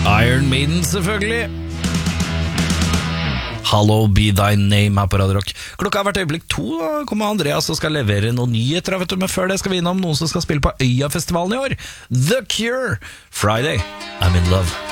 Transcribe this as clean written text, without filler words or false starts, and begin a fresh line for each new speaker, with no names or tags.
Iron Maiden selvfølgelig. Hallo be thy name her på Radio Rock. Klokka har vært øyeblikk 2, da kommer Andreas og skal levere noen nyheter, vet du. Men før det skal vi innom noen som skal spille på Øyafestivalen i år. The Cure, Friday, I'm in love.